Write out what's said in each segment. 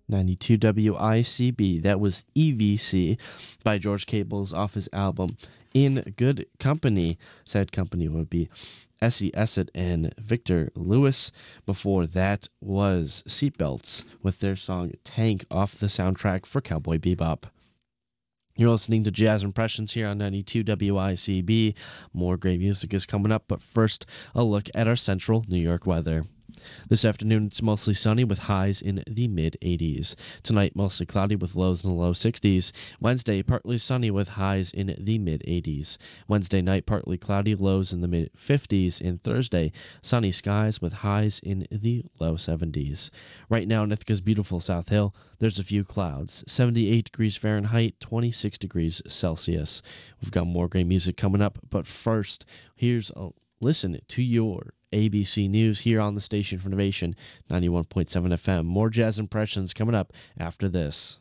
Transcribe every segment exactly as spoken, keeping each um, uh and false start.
ninety-two W I C B. That was E V C by George Cable's off his album In Good Company. Sad company would be Essie Essett and Victor Lewis. Before that was Seatbelts with their song Tank off the soundtrack for Cowboy Bebop. You're listening to Jazz Impressions here on ninety-two W I C B. More great music is coming up, but first, a look at our central New York weather. This afternoon, it's mostly sunny with highs in the mid-eighties. Tonight, mostly cloudy with lows in the low sixties. Wednesday, partly sunny with highs in the mid-eighties. Wednesday night, partly cloudy, lows in the mid-fifties. And Thursday, sunny skies with highs in the low seventies. Right now in Ithaca's beautiful South Hill, there's a few clouds. seventy-eight degrees Fahrenheit, twenty-six degrees Celsius. We've got more great music coming up, but first, here's a listen to your A B C News here on the station for Innovation, ninety-one point seven F M. More jazz impressions coming up after this.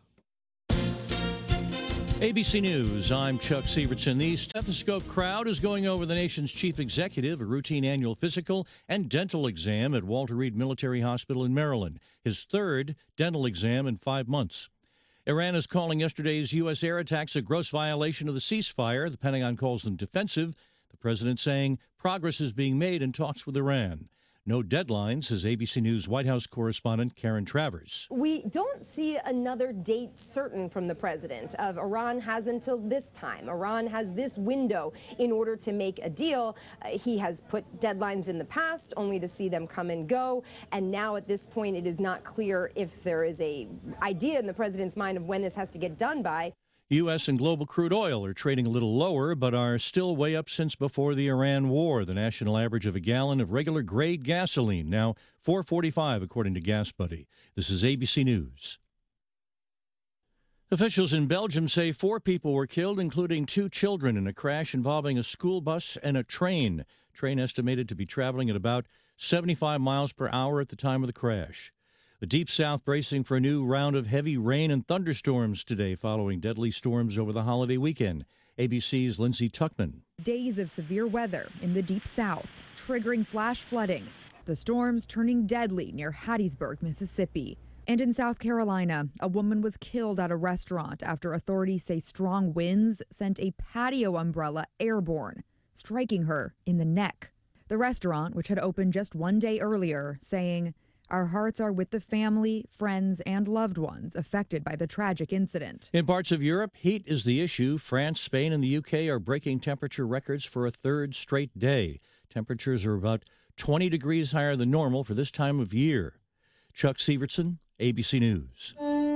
A B C News, I'm Chuck Sievertson. The stethoscope crowd is going over the nation's chief executive, a routine annual physical and dental exam at Walter Reed Military Hospital in Maryland, his third dental exam in five months. Iran is calling yesterday's U S air attacks a gross violation of the ceasefire. The Pentagon calls them defensive. The president saying progress is being made in talks with Iran. No deadline, says A B C News White House correspondent Karen Travers. We don't see another date certain from the president. Of Iran has until this time. Iran has this window in order to make a deal. Uh, he has put deadlines in the past only to see them come and go. And now at this point, it is not clear if there is a idea in the president's mind of when this has to get done by. U S and global crude oil are trading a little lower, but are still way up since before the Iran war. The national average of a gallon of regular grade gasoline, now four forty-five according to GasBuddy. This is A B C News. Officials in Belgium say four people were killed, including two children, in a crash involving a school bus and a train. Train estimated to be traveling at about seventy-five miles per hour at the time of the crash. The Deep South bracing for a new round of heavy rain and thunderstorms today following deadly storms over the holiday weekend. A B C's Lindsay Tuckman. Days of severe weather in the Deep South, triggering flash flooding. The storms turning deadly near Hattiesburg, Mississippi. And in South Carolina, a woman was killed at a restaurant after authorities say strong winds sent a patio umbrella airborne, striking her in the neck. The restaurant, which had opened just one day earlier, saying, "Our hearts are with the family, friends, and loved ones affected by the tragic incident." In parts of Europe, heat is the issue. France, Spain, and the U K are breaking temperature records for a third straight day. Temperatures are about twenty degrees higher than normal for this time of year. Chuck Sievertson, A B C News.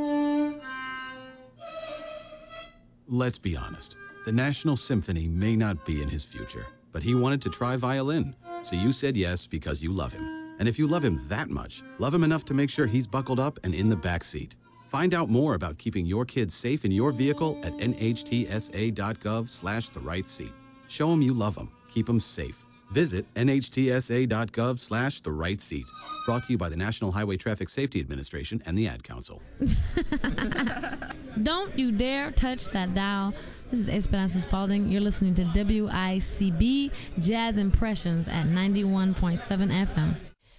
Let's be honest. The National Symphony may not be in his future, but he wanted to try violin. So you said yes because you love him. And if you love him that much, love him enough to make sure he's buckled up and in the back seat. Find out more about keeping your kids safe in your vehicle at nhtsa.gov slash the right seat. Show him you love him. Keep him safe. Visit nhtsa.gov slash the right seat. Brought to you by the National Highway Traffic Safety Administration and the Ad Council. Don't you dare touch that dial. This is Esperanza Spalding. You're listening to W I C B Jazz Impressions at ninety-one point seven F M.